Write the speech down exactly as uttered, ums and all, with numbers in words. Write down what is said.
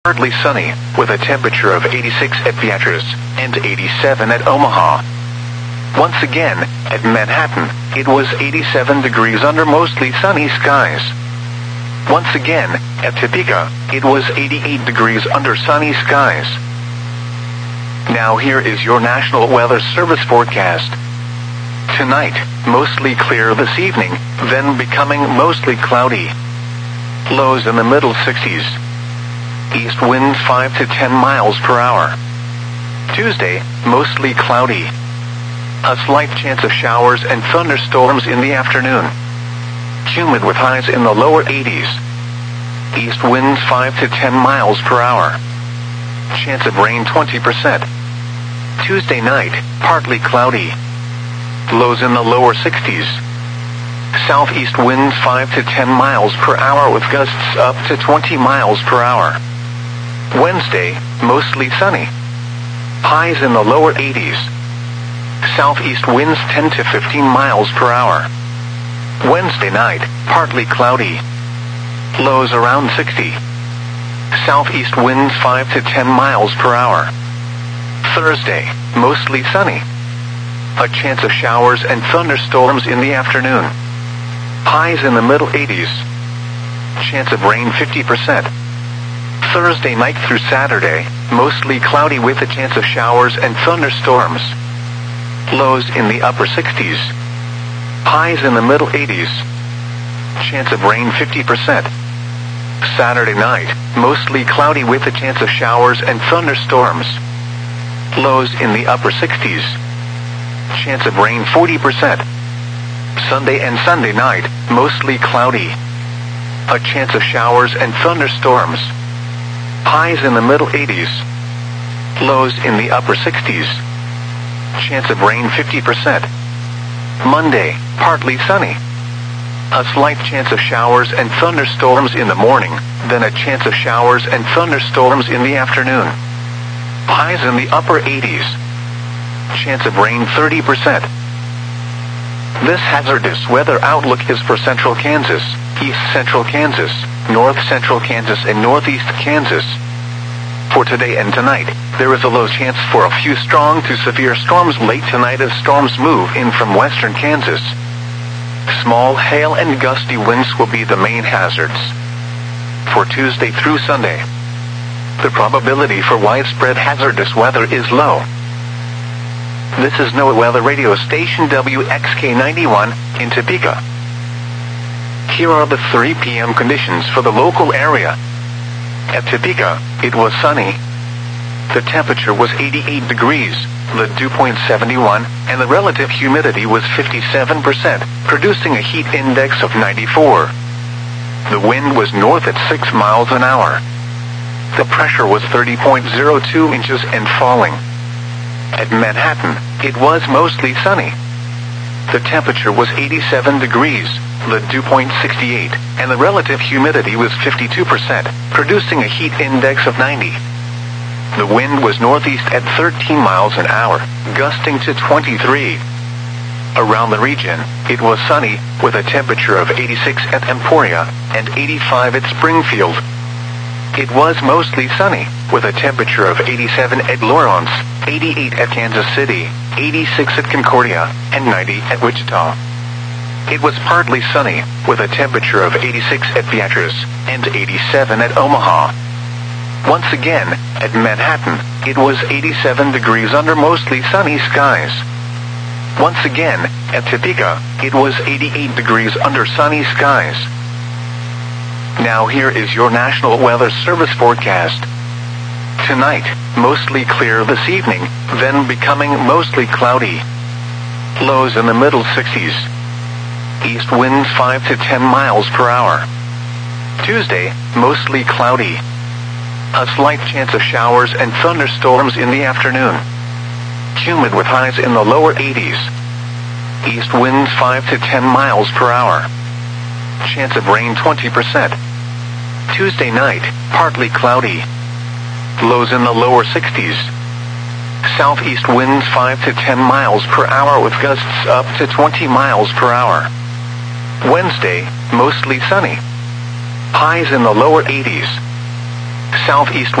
Partly sunny, with a temperature of eighty-six at Beatrice, and eighty-seven at Omaha. Once again, at Manhattan, it was eighty-seven degrees under mostly sunny skies. Once again, at Topeka, it was eighty-eight degrees under sunny skies. Now here is your National Weather Service forecast. Tonight, mostly clear this evening, then becoming mostly cloudy. Lows in the middle sixties. East winds five to ten miles per hour. Tuesday, mostly cloudy. A slight chance of showers and thunderstorms in the afternoon. Humid with highs in the lower eighties. East winds five to ten miles per hour. Chance of rain twenty percent. Tuesday night, partly cloudy. Lows in the lower sixties. Southeast winds five to ten miles per hour with gusts up to twenty miles per hour. Wednesday, mostly sunny. Highs in the lower eighties. Southeast winds ten to fifteen miles per hour. Wednesday night, partly cloudy. Lows around sixty. Southeast winds five to ten miles per hour. Thursday, mostly sunny. A chance of showers and thunderstorms in the afternoon. Highs in the middle eighties. Chance of rain fifty percent. Thursday night through Saturday, mostly cloudy with a chance of showers and thunderstorms. Lows in the upper sixties. Highs in the middle eighties. Chance of rain fifty percent. Saturday night, mostly cloudy with a chance of showers and thunderstorms. Lows in the upper sixties. Chance of rain forty percent. Sunday and Sunday night, mostly cloudy. A chance of showers and thunderstorms. Highs in the middle eighties. Lows in the upper sixties. Chance of rain fifty percent. Monday, partly sunny. A slight chance of showers and thunderstorms in the morning, then a chance of showers and thunderstorms in the afternoon. Highs in the upper eighties. Chance of rain thirty percent. This hazardous weather outlook is for central Kansas, east central Kansas, north central Kansas and northeast Kansas. For today and tonight, there is a low chance for a few strong to severe storms late tonight as storms move in from western Kansas. Small hail and gusty winds will be the main hazards. For Tuesday through Sunday, the probability for widespread hazardous weather is low. This is NOAA Weather Radio Station W X K ninety-one in Topeka. Here are the three p m conditions for the local area. At Topeka, it was sunny. The temperature was eighty-eight degrees, the dew point seventy-one, and the relative humidity was fifty-seven percent, producing a heat index of ninety-four. The wind was north at six miles an hour. The pressure was thirty point zero two inches and falling. At Manhattan, it was mostly sunny. The temperature was eighty-seven degrees, the dew point sixty-eight, and the relative humidity was fifty-two percent, producing a heat index of ninety. The wind was northeast at thirteen miles an hour, gusting to twenty-three. Around the region, it was sunny, with a temperature of eighty-six at Emporia and eighty-five at Springfield. It was mostly sunny, with a temperature of eighty-seven at Lawrence, eighty-eight at Kansas City, eighty-six at Concordia, and ninety at Wichita. It was partly sunny, with a temperature of eighty-six at Beatrice, and eighty-seven at Omaha. Once again, at Manhattan, it was eighty-seven degrees under mostly sunny skies. Once again, at Topeka, it was eighty-eight degrees under sunny skies. Now here is your National Weather Service forecast. Tonight, mostly clear this evening, then becoming mostly cloudy. Lows in the middle sixties. East winds five to ten miles per hour. Tuesday, mostly cloudy. A slight chance of showers and thunderstorms in the afternoon. Humid with highs in the lower eighties. East winds five to ten miles per hour. Chance of rain twenty percent. Tuesday night, partly cloudy. Lows in the lower sixties. Southeast winds five to ten miles per hour with gusts up to twenty miles per hour. Wednesday, mostly sunny. Highs in the lower eighties. southeast